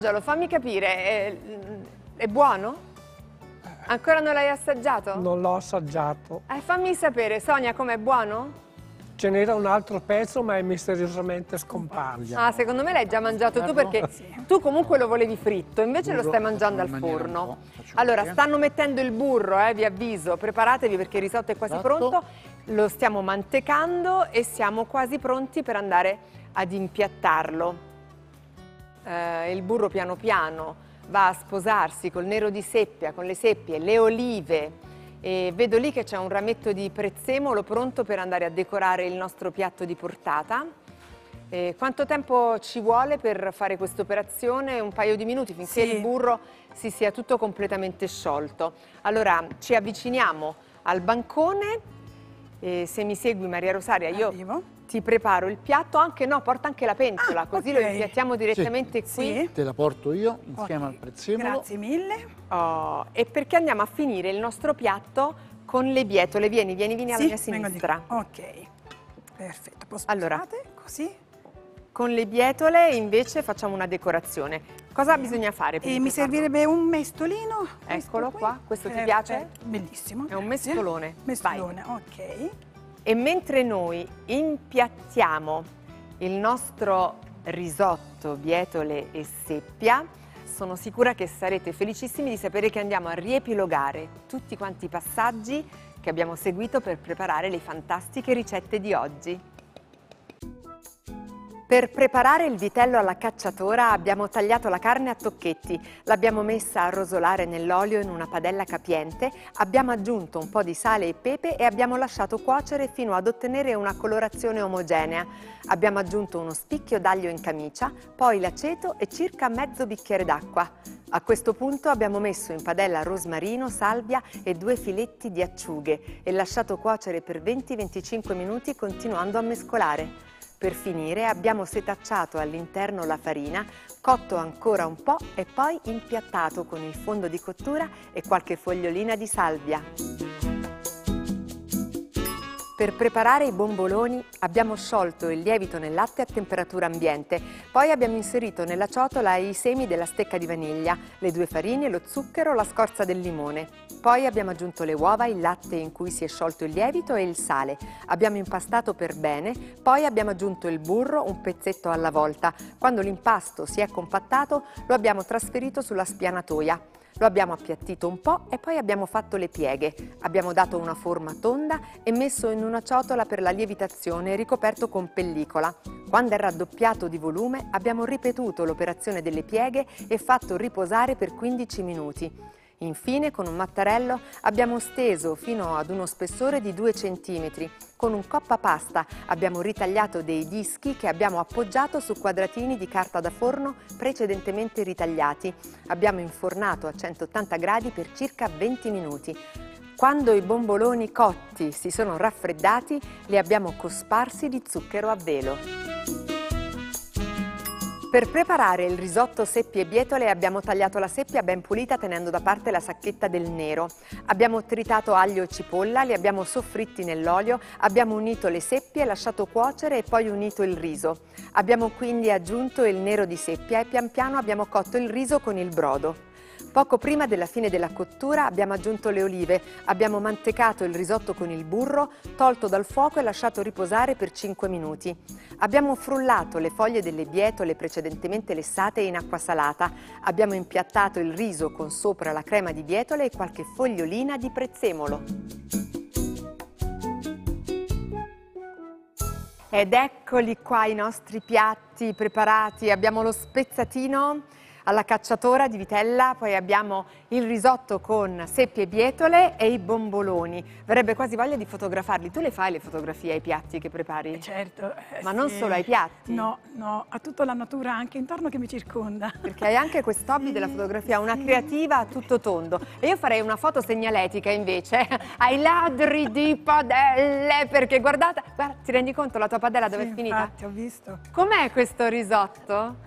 Fammi capire, è buono? Ancora non l'hai assaggiato? Non l'ho assaggiato. Fammi sapere, Sonia, com'è buono? Ce n'era un altro pezzo, ma è misteriosamente scomparso. Ah, secondo me l'hai già mangiato tu perché tu comunque lo volevi fritto, invece lo stai mangiando al forno. Allora, stanno mettendo il burro, vi avviso, preparatevi perché il risotto è quasi pronto. Lo stiamo mantecando e siamo quasi pronti per andare ad impiattarlo. Il burro piano piano va a sposarsi col nero di seppia, con le seppie, le olive e vedo lì che c'è un rametto di prezzemolo pronto per andare a decorare il nostro piatto di portata. Quanto tempo ci vuole per fare questa operazione? Un paio di minuti finché il burro si sia tutto completamente sciolto. Allora ci avviciniamo al bancone e se mi segui Maria Rosaria io ti preparo il piatto, porta anche la pentola, così lo impiattiamo direttamente qui. Te la porto io insieme al prezzemolo. Grazie mille. E perché andiamo a finire il nostro piatto con le bietole. Vieni alla mia sinistra. Ok, perfetto. Allora, così. con le bietole invece facciamo una decorazione. Cosa bisogna fare? Mi servirebbe un mestolino. Eccolo qua, questo ti piace? Bellissimo. È un mestolone. Mestolone, ok. E mentre noi impiattiamo il nostro risotto, bietole e seppia, sono sicura che sarete felicissimi di sapere che andiamo a riepilogare tutti quanti i passaggi che abbiamo seguito per preparare le fantastiche ricette di oggi. Per preparare il vitello alla cacciatora abbiamo tagliato la carne a tocchetti, l'abbiamo messa a rosolare nell'olio in una padella capiente, abbiamo aggiunto un po' di sale e pepe e abbiamo lasciato cuocere fino ad ottenere una colorazione omogenea. Abbiamo aggiunto uno spicchio d'aglio in camicia, poi l'aceto e circa mezzo bicchiere d'acqua. A questo punto abbiamo messo in padella rosmarino, salvia e 2 filetti di acciughe e lasciato cuocere per 20-25 minuti continuando a mescolare. Per finire abbiamo setacciato all'interno la farina, cotto ancora un po' e poi impiattato con il fondo di cottura e qualche fogliolina di salvia. Per preparare i bomboloni abbiamo sciolto il lievito nel latte a temperatura ambiente, poi abbiamo inserito nella ciotola i semi della stecca di vaniglia, le 2 farine, lo zucchero, la scorza del limone. Poi abbiamo aggiunto le uova, il latte in cui si è sciolto il lievito e il sale. Abbiamo impastato per bene, poi abbiamo aggiunto il burro un pezzetto alla volta. Quando l'impasto si è compattato lo abbiamo trasferito sulla spianatoia. Lo abbiamo appiattito un po' e poi abbiamo fatto le pieghe. Abbiamo dato una forma tonda e messo in una ciotola per la lievitazione ricoperto con pellicola. Quando è raddoppiato di volume abbiamo ripetuto l'operazione delle pieghe e fatto riposare per 15 minuti. Infine, con un mattarello abbiamo steso fino ad uno spessore di 2 cm. Con un coppapasta abbiamo ritagliato dei dischi che abbiamo appoggiato su quadratini di carta da forno precedentemente ritagliati. Abbiamo infornato a 180 gradi per circa 20 minuti. Quando i bomboloni cotti si sono raffreddati, li abbiamo cosparsi di zucchero a velo. Per preparare il risotto seppie e bietole abbiamo tagliato la seppia ben pulita tenendo da parte la sacchetta del nero. Abbiamo tritato aglio e cipolla, li abbiamo soffritti nell'olio, abbiamo unito le seppie, lasciato cuocere e poi unito il riso. Abbiamo quindi aggiunto il nero di seppia e pian piano abbiamo cotto il riso con il brodo. Poco prima della fine della cottura abbiamo aggiunto le olive, abbiamo mantecato il risotto con il burro, tolto dal fuoco e lasciato riposare per 5 minuti. Abbiamo frullato le foglie delle bietole precedentemente lessate in acqua salata. Abbiamo impiattato il riso con sopra la crema di bietole e qualche fogliolina di prezzemolo. Ed eccoli qua i nostri piatti preparati. Abbiamo lo spezzatino alla cacciatora di vitella, poi abbiamo il risotto con seppie e bietole e i bomboloni. Verrebbe quasi voglia di fotografarli. Tu le fai le fotografie ai piatti che prepari? Certo. Ma non solo ai piatti? No, a tutta la natura anche intorno che mi circonda. Perché hai anche quest'hobby della fotografia, una creativa a tutto tondo. E io farei una foto segnaletica invece ai ladri di padelle, perché guarda, ti rendi conto la tua padella dove è finita? Infatti, ho visto. Com'è questo risotto?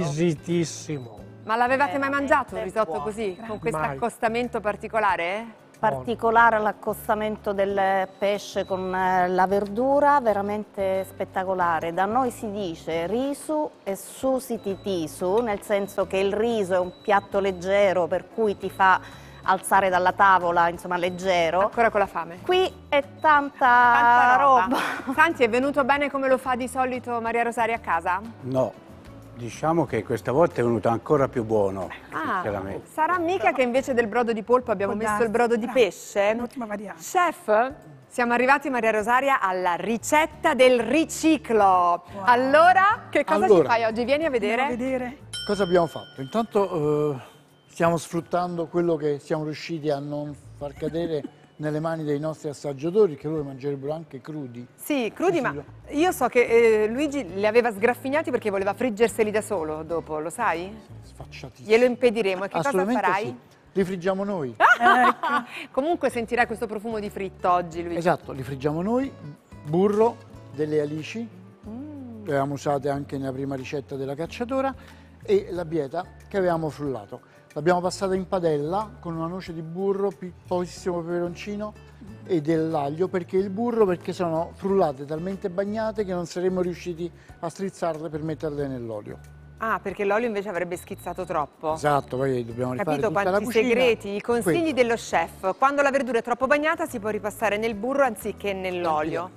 Squisitissimo. Ma l'avevate mai mangiato un risotto buono. così, con questo Mai. accostamento particolare? particolare l'accostamento del pesce con la verdura, veramente spettacolare. Da noi si dice risu e susititisu, nel senso che il riso è un piatto leggero per cui ti fa alzare dalla tavola, insomma leggero. Ancora con la fame. Qui è tanta roba. Santi, è venuto bene come lo fa di solito Maria Rosaria a casa? No. Diciamo che questa volta è venuto ancora più buono, sinceramente. Sarà mica che invece del brodo di polpo abbiamo messo il brodo di pesce? Un'ottima variante. Chef, siamo arrivati, Maria Rosaria, alla ricetta del riciclo. Wow. Allora, che cosa ci fai oggi? Vieni a vedere. Cosa abbiamo fatto? Intanto stiamo sfruttando quello che siamo riusciti a non far cadere nelle mani dei nostri assaggiatori, che loro mangerebbero anche crudi. Sì, crudi, ma io so che Luigi li aveva sgraffignati perché voleva friggerseli da solo dopo, lo sai? Sfacciatissimo. Glielo impediremo. E che cosa farai? Sì. Li friggiamo noi. Comunque sentirai questo profumo di fritto oggi, Luigi. Esatto, li friggiamo noi. Burro, delle alici, che avevamo usate anche nella prima ricetta della cacciatora, e la bieta che avevamo frullato. L'abbiamo passata in padella con una noce di burro, pochissimo peperoncino e dell'aglio, perché sono frullate talmente bagnate che non saremmo riusciti a strizzarle per metterle nell'olio. Ah, perché l'olio invece avrebbe schizzato troppo. Esatto, poi dobbiamo rifare Capito tutta la quanti cucina. segreti, i consigli dello chef. Quando la verdura è troppo bagnata si può ripassare nel burro anziché nell'olio.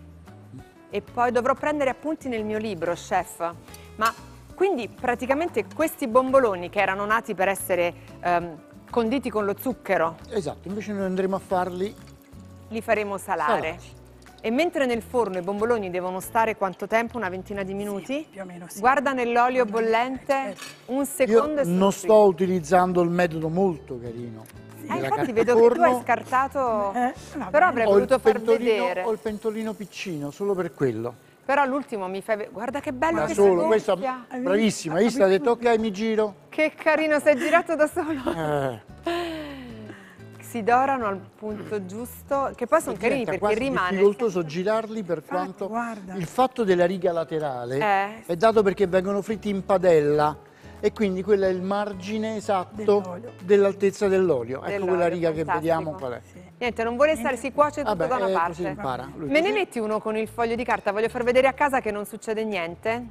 E poi dovrò prendere appunti nel mio libro, chef. Ma quindi praticamente questi bomboloni che erano nati per essere conditi con lo zucchero. Esatto, invece noi andremo a farli. Li faremo salare. Salati. E mentre nel forno i bomboloni devono stare quanto tempo? Una ventina di minuti? Sì, più o meno sì. Guarda nell'olio bollente, un secondo e sono non fritti. sto utilizzando il metodo molto carino. della infatti carta vedo che tu forno. hai scartato, però avrei Ho voluto il far pentolino- vedere. Ho il pentolino piccino, solo per quello. Però l'ultimo mi fai vedere. Guarda che bello Da che solo, si questa gonfia. bravissima, hai visto? Ha detto ok, mi giro. Che carino, sei girato da solo. Si dorano al punto giusto, che poi sono carini Diventa perché quasi rimane. difficoltoso girarli per quanto guarda. il fatto della riga laterale è dato perché vengono fritti in padella e quindi quello è il margine esatto dell'altezza dell'olio. Ecco quella riga che fantastico. vediamo qual è. Niente, non vuole stare, si cuoce tutto Vabbè, da una così parte. impara. Lui Me ne così. metti uno con il foglio di carta? Voglio far vedere a casa che non succede niente.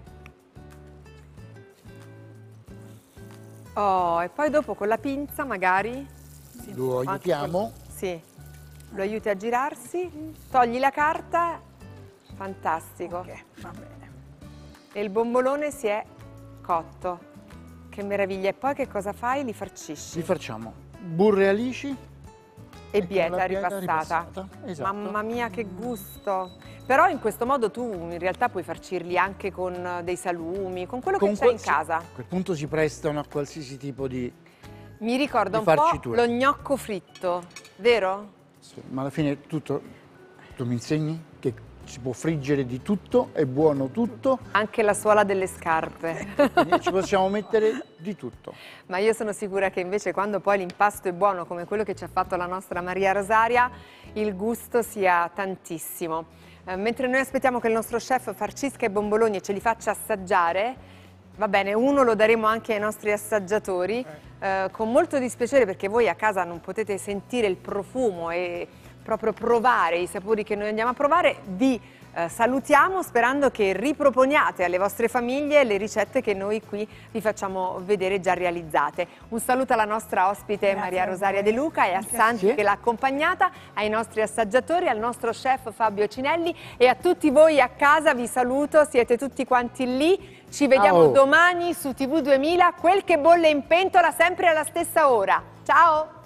Oh, e poi dopo con la pinza magari. Lo aiutiamo. Sì, lo aiuti a girarsi, togli la carta, fantastico. Ok, va bene. E il bombolone si è cotto. Che meraviglia. E poi che cosa fai? Li farcisci. Li facciamo burro e alici. E con bieta la bieta ripassata. Esatto. Mamma mia, che gusto! Però in questo modo tu in realtà puoi farcirli anche con dei salumi, con quello che c'hai in casa. A quel punto si prestano a qualsiasi tipo di Mi ricorda un farcitura. po' lo gnocco fritto, vero? Sì, ma alla fine tutto, tu mi insegni che si può friggere di tutto, è buono tutto, Anche la suola delle scarpe. quindi ci possiamo mettere di tutto. Ma io sono sicura che invece quando poi l'impasto è buono come quello che ci ha fatto la nostra Maria Rosaria, il gusto sia tantissimo. Mentre noi aspettiamo che il nostro chef farcisca i bomboloni e ce li faccia assaggiare, va bene, uno lo daremo anche ai nostri assaggiatori, con molto dispiacere perché voi a casa non potete sentire il profumo e proprio provare i sapori che noi andiamo a provare. Vi salutiamo sperando che riproponiate alle vostre famiglie le ricette che noi qui vi facciamo vedere già realizzate. Un saluto alla nostra ospite Maria Rosaria De Luca e a Santi che l'ha accompagnata, ai nostri assaggiatori, al nostro chef Fabio Cinelli e a tutti voi a casa vi saluto, siete tutti quanti lì. Ci vediamo domani su TV 2000, quel che bolle in pentola sempre alla stessa ora. Ciao!